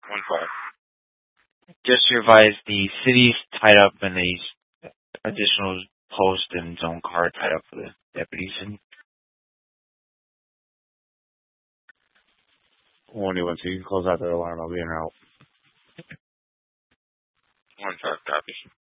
1-5. Just to revise, the city's tied up in a additional post and zone car tied up for the deputies. And 1-1, so you can close out their alarm. I'll be in route. 1-5 copies.